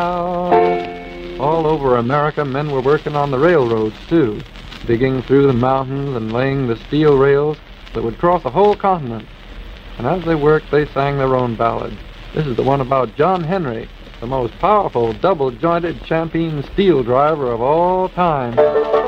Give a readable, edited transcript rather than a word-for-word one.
All over America, men were working on the railroads, too, digging through the mountains and laying the steel rails that would cross a whole continent. And as they worked, they sang their own ballad. This is the one about John Henry, the most powerful double-jointed champeen steel driver of all time.